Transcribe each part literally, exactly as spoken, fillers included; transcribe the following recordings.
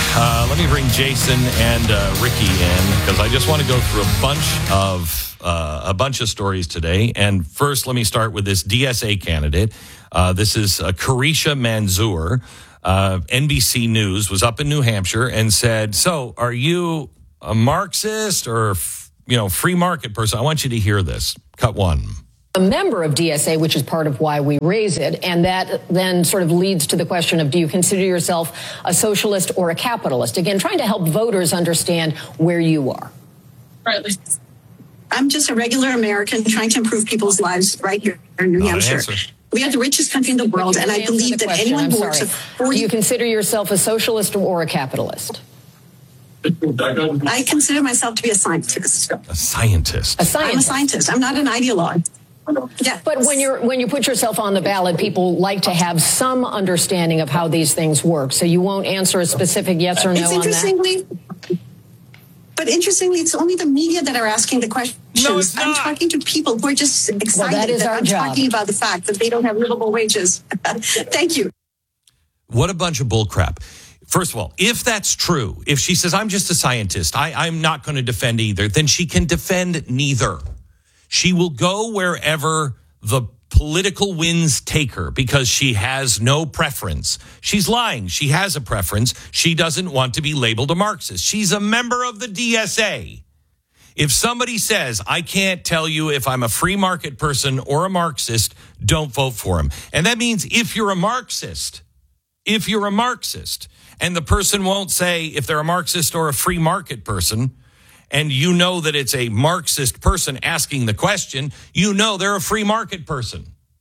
Uh, let me bring Jason and uh, Ricky in because I just want to go through a bunch of uh, a bunch of stories today. And first, let me start with this D S A candidate. Uh, this is uh, Carisha Manzoor. Uh, N B C News was up in New Hampshire and said, "So, are you a Marxist or you know free market person?" I want you to hear this. Cut one. A member of D S A, which is part of why we raise it. And that then sort of leads to the question of, do you consider yourself a socialist or a capitalist? Again, trying to help voters understand where you are. Right. I'm just a regular American trying to improve people's lives right here in New Not Hampshire. We are the richest country in the world, and I believe that anyone who works at forty... Do you consider yourself a socialist or a capitalist? I consider myself to be a scientist. A scientist. A scientist. I'm a scientist. I'm not an ideologue. Yeah. But when you're when you put yourself on the ballot, people like to have some understanding of how these things work. So you won't answer a specific yes or no it's on interestingly, that. But interestingly, it's only the media that are asking the questions. No, it's not. I'm talking to people who are just excited well, that, is that our I'm job. talking about the fact that they don't have livable wages. Thank you. What a bunch of bullcrap. First of all, if that's true, if she says, I'm just a scientist, I, I'm not going to defend either, then she can defend neither. She will go wherever the political winds take her because she has no preference. She's lying. She has a preference. She doesn't want to be labeled a Marxist. She's a member of the D S A. If somebody says, I can't tell you if I'm a free market person or a Marxist, don't vote for him. And that means if you're a Marxist, if you're a Marxist, and the person won't say if they're a Marxist or a free market person, and you know that it's a Marxist person asking the question, you know they're a free market person.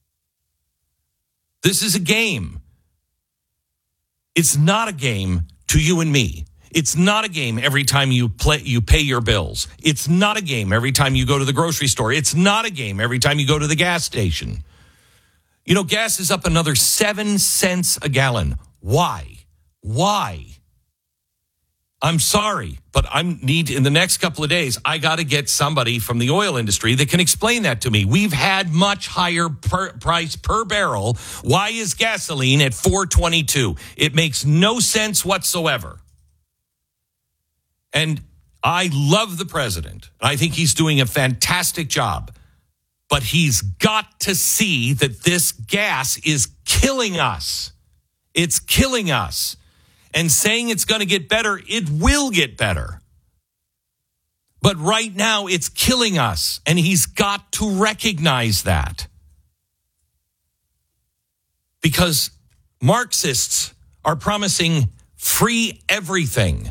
This is a game. It's not a game to you and me. It's not a game every time you play, you pay your bills. It's not a game every time you go to the grocery store. It's not a game every time you go to the gas station. You know, gas is up another seven cents a gallon. Why? Why? I'm sorry, but I need in the next couple of days, I got to get somebody from the oil industry that can explain that to me. We've had much higher per price per barrel. Why is gasoline at four twenty-two? It makes no sense whatsoever. And I love the president. I think he's doing a fantastic job. But he's got to see that this gas is killing us. It's killing us. And saying it's going to get better, it will get better. But right now, it's killing us. And he's got to recognize that. Because Marxists are promising free everything.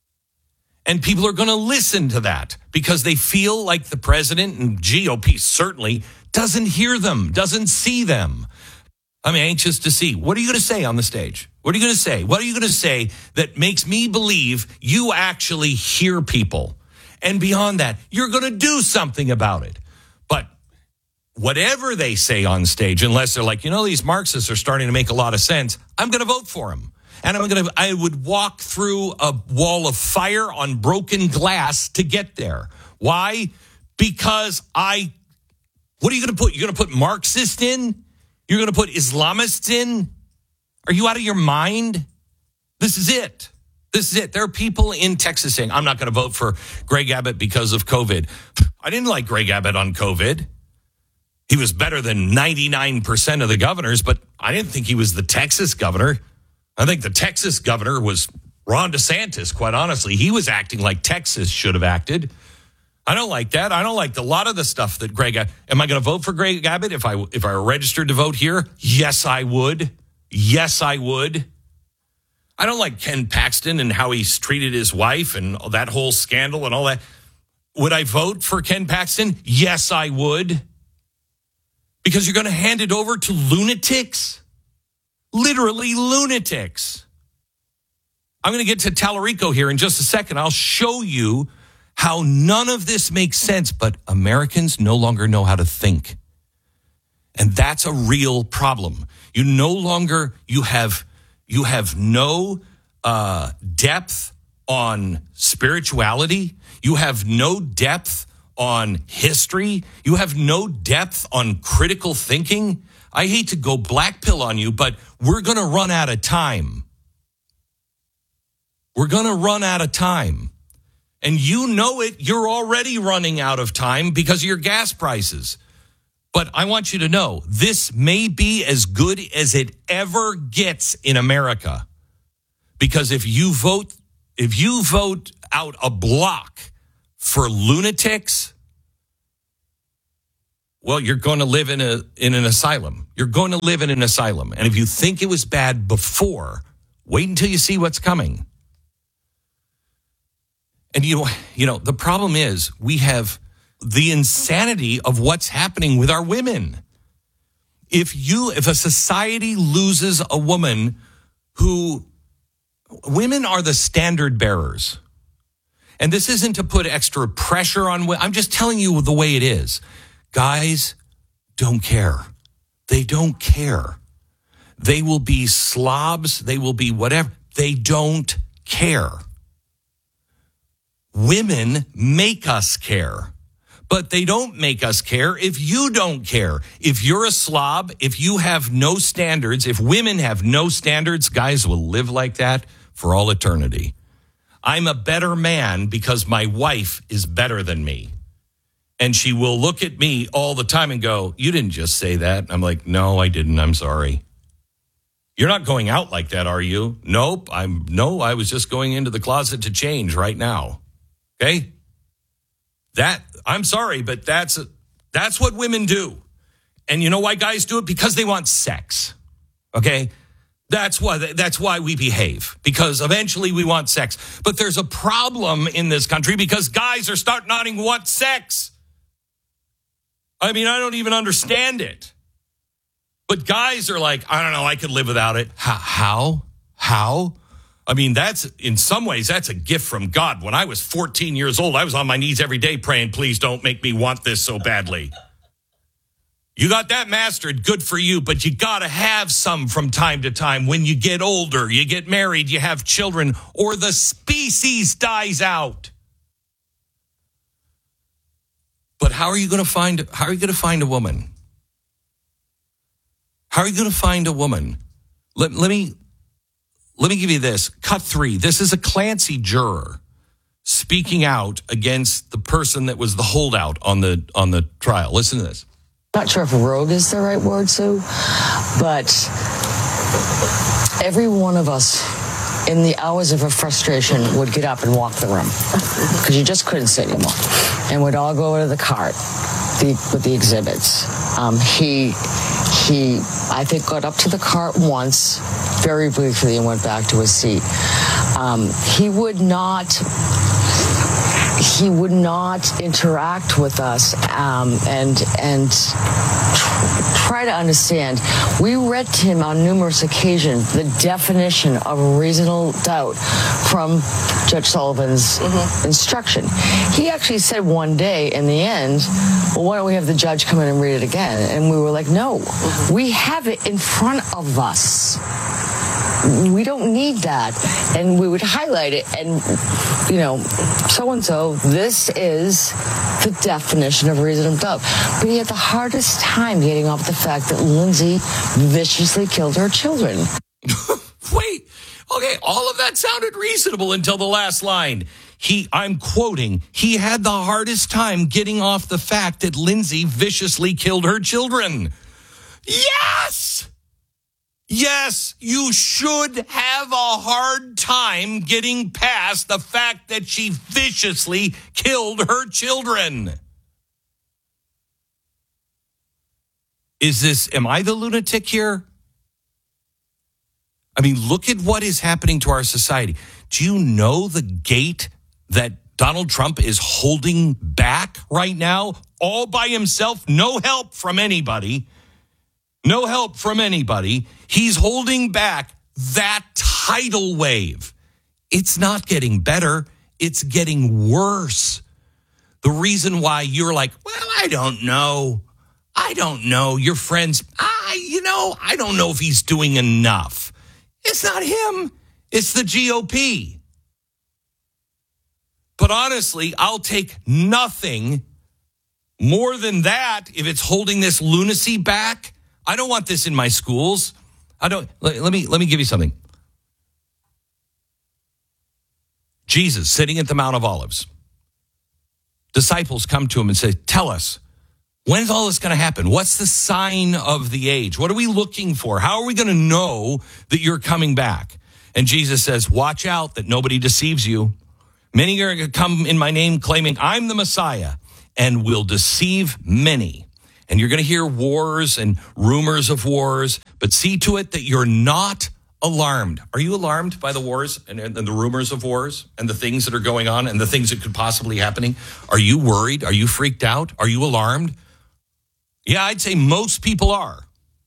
And people are going to listen to that because they feel like the president and G O P certainly doesn't hear them, doesn't see them. I'm anxious to see. What are you going to say on the stage? What are you going to say? What are you going to say that makes me believe you actually hear people? And beyond that, you're going to do something about it. But whatever they say on stage, unless they're like, you know, these Marxists are starting to make a lot of sense, I'm going to vote for them. And I'm going to, I would walk through a wall of fire on broken glass to get there. Why? Because I, what are you going to put? You're going to put Marxist in? You're going to put Islamists in? Are you out of your mind? This is it. This is it. There are people in Texas saying, I'm not going to vote for Greg Abbott because of COVID. I didn't like Greg Abbott on COVID. He was better than ninety-nine percent of the governors, but I didn't think he was the Texas governor. I think the Texas governor was Ron DeSantis, quite honestly. He was acting like Texas should have acted. I don't like that. I don't like a lot of the stuff that Greg Abbott. Am I going to vote for Greg Abbott if I if I were registered to vote here? Yes, I would. Yes, I would. I don't like Ken Paxton and how he's treated his wife and that whole scandal and all that. Would I vote for Ken Paxton? Yes, I would. Because you're going to hand it over to lunatics? Literally lunatics. I'm going to get to Tallarico here in just a second. I'll show you how none of this makes sense, but Americans no longer know how to think. And that's a real problem. You no longer, you have, you have no uh, depth on spirituality. You have no depth on history. You have no depth on critical thinking. I hate to go black pill on you, but we're going to run out of time. We're going to run out of time. And you know it. You're already running out of time because of your gas prices. But I want you to know this may be as good as it ever gets in America. Because if you vote, if you vote out a block for lunatics, well, you're going to live in a in an asylum. You're going to live in an asylum. And if you think it was bad before, wait until you see what's coming. And you know, you know, the problem is we have the insanity of what's happening with our women. If you, if a society loses a woman who, women are the standard bearers. And this isn't to put extra pressure on women. I'm just telling you the way it is. Guys don't care. They don't care. They will be slobs. They will be whatever. They don't care. Women make us care, but they don't make us care if you don't care. If you're a slob, if you have no standards, if women have no standards, guys will live like that for all eternity. I'm a better man because my wife is better than me. And she will look at me all the time and go, you didn't just say that. I'm like, no, I didn't. I'm sorry. You're not going out like that, are you? Nope. I'm no, I was just going into the closet to change right now. Okay? That, I'm sorry, but that's that's what women do. And you know why guys do it? Because they want sex. Okay? That's why that's why we behave. Because eventually we want sex. But there's a problem in this country because guys are starting not to want sex. I mean, I don't even understand it. But guys are like, I don't know, I could live without it. How? How? I mean, that's, in some ways, that's a gift from God. When I was fourteen years old, I was on my knees every day praying, please don't make me want this so badly. You got that mastered, good for you, but you got to have some from time to time. When you get older, you get married, you have children, or the species dies out. But how are you going to find, how are you going to find a woman? How are you going to find a woman? Let, let me... Let me give you this. Cut three. This is a Clancy juror speaking out against the person that was the holdout on the on the trial. Listen to this. Not sure if rogue is the right word, Sue, but every one of us in the hours of her frustration would get up and walk the room because you just couldn't sit anymore. And we'd all go to the cart the, with the exhibits. Um, he, he, I think, got up to the cart once, very briefly, and went back to his seat. Um, he would not... He would not interact with us um, and and try to understand. We read to him on numerous occasions the definition of reasonable doubt from Judge Sullivan's mm-hmm. instruction. He actually said one day in the end, well, why don't we have the judge come in and read it again? And we were like, no, mm-hmm. we have it in front of us. We don't need that. And we would highlight it and, you know, so-and-so, this is the definition of reasonable doubt. But he had the hardest time getting off the fact that Lindsay viciously killed her children. Wait, okay, all of that sounded reasonable until the last line. He, I'm quoting, he had the hardest time getting off the fact that Lindsay viciously killed her children. Yes! Yes, you should have a hard time getting past the fact that she viciously killed her children. Is this, am I the lunatic here? I mean, look at what is happening to our society. Do you know the gate that Donald Trump is holding back right now? All by himself, no help from anybody. No help from anybody. He's holding back that tidal wave. It's not getting better. It's getting worse. The reason why you're like, well, I don't know. I don't know. Your friends, I, you know, I don't know if he's doing enough. It's not him. It's the G O P. But honestly, I'll take nothing more than that if it's holding this lunacy back. I don't want this in my schools. I don't. Let, let me let me give you something. Jesus sitting at the Mount of Olives. Disciples come to him and say, tell us, when's all this going to happen? What's the sign of the age? What are we looking for? How are we going to know that you're coming back? And Jesus says, watch out that nobody deceives you. Many are going to come in my name claiming I'm the Messiah and will deceive many. And you're going to hear wars and rumors of wars, but see to it that you're not alarmed. Are you alarmed by the wars and, and the rumors of wars and the things that are going on and the things that could possibly be happening? Are you worried? Are you freaked out? Are you alarmed? Yeah, I'd say most people are.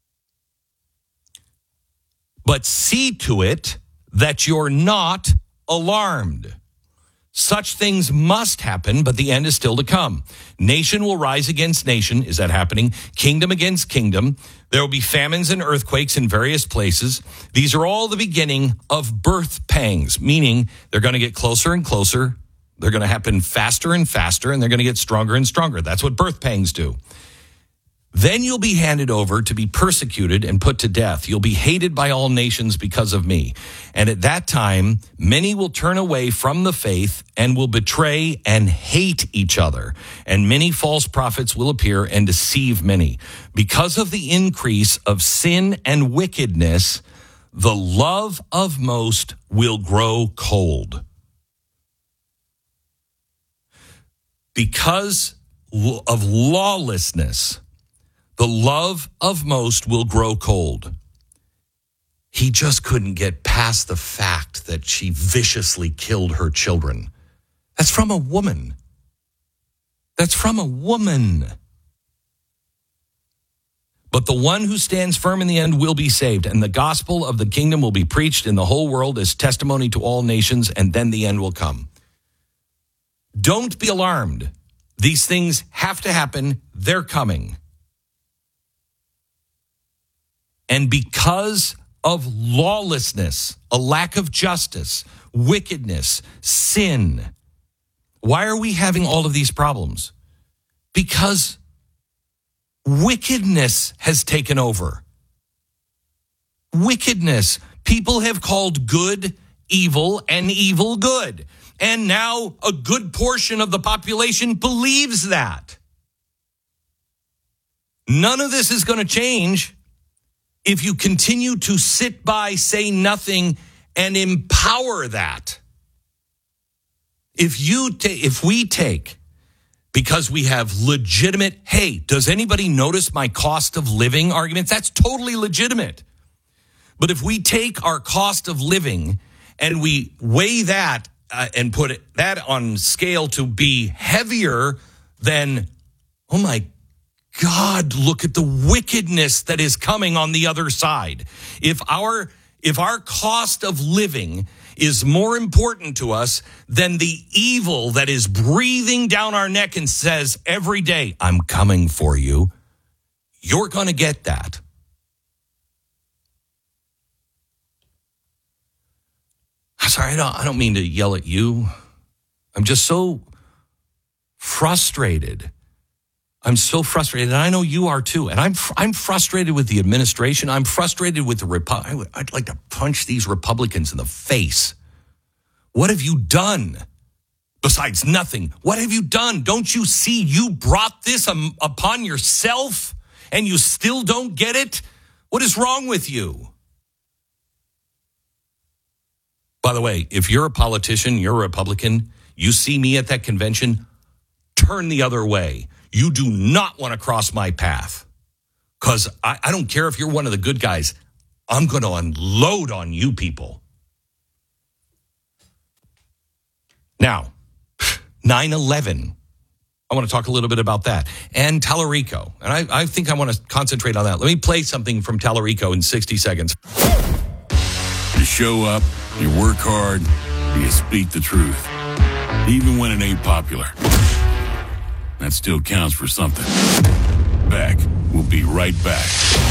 But see to it that you're not alarmed. Such things must happen, but the end is still to come. Nation will rise against nation. Is that happening? Kingdom against kingdom. There will be famines and earthquakes in various places. These are all the beginning of birth pangs, meaning they're going to get closer and closer. They're going to happen faster and faster, and they're going to get stronger and stronger. That's what birth pangs do. Then you'll be handed over to be persecuted and put to death. You'll be hated by all nations because of me. And at that time, many will turn away from the faith and will betray and hate each other. And many false prophets will appear and deceive many. Because of the increase of sin and wickedness, the love of most will grow cold. Because of lawlessness, the love of most will grow cold. He just couldn't get past the fact that she viciously killed her children. That's from a woman. That's from a woman. But the one who stands firm in the end will be saved, and the gospel of the kingdom will be preached in the whole world as testimony to all nations, and then the end will come. Don't be alarmed. These things have to happen. They're coming. And because of lawlessness, a lack of justice, wickedness, sin, why are we having all of these problems? Because wickedness has taken over. Wickedness. People have called good evil and evil good. And now a good portion of the population believes that. None of this is going to change if you continue to sit by, say nothing, and empower that. If you ta- if we take, because we have legitimate, hey, does anybody notice my cost of living arguments? That's totally legitimate. But if we take our cost of living and we weigh that uh, and put it, that on scale to be heavier than, oh my God, look at the wickedness that is coming on the other side. If our if our cost of living is more important to us than the evil that is breathing down our neck and says every day, I'm coming for you, you're going to get that. I'm sorry, I don't, I don't mean to yell at you. I'm just so frustrated. I'm so frustrated, and I know you are too. And I'm I'm frustrated with the administration. I'm frustrated with the Repu- I'd like to punch these Republicans in the face. What have you done besides nothing? What have you done? Don't you see you brought this um, upon yourself, and you still don't get it? What is wrong with you? By the way, if you're a politician, you're a Republican, you see me at that convention, turn the other way. You do not want to cross my path, because I, I don't care if you're one of the good guys. I'm going to unload on you people. Now, nine eleven. I want to talk a little bit about that. And Tallarico. And I, I think I want to concentrate on that. Let me play something from Tallarico in sixty seconds. You show up, you work hard, you speak the truth, even when it ain't popular. That still counts for something. Back. We'll be right back.